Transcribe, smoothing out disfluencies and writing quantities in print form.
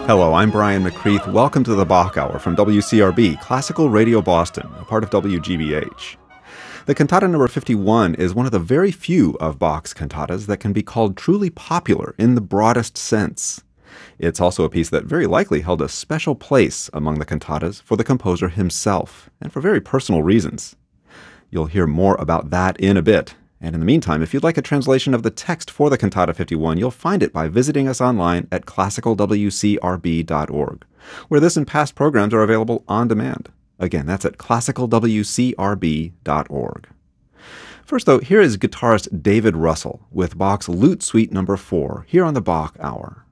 Hello, I'm Brian McCreath. Welcome to the Bach Hour from WCRB, Classical Radio Boston, a part of WGBH. The cantata number 51 is one of the very few of Bach's cantatas that can be called truly popular in the broadest sense. It's also a piece that very likely held a special place among the cantatas for the composer himself, and for very personal reasons. You'll hear more about that in a bit. And in the meantime, if you'd like a translation of the text for the Cantata 51, you'll find it by visiting us online at classicalwcrb.org, where this and past programs are available on demand. Again, that's at classicalwcrb.org. First, though, here is guitarist David Russell with Bach's Lute Suite No. 4 here on the Bach Hour.